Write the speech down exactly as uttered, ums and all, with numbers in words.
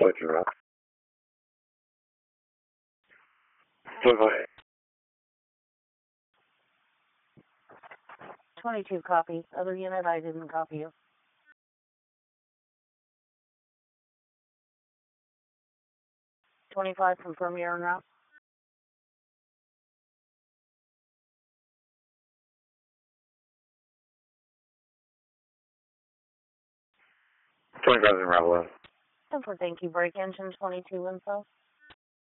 twenty-two route. twenty-five. twenty-two copy. Other unit, I didn't copy you. twenty-five, confirm you're en route. twenty-five in route one. And for thank you, break engine twenty-two info.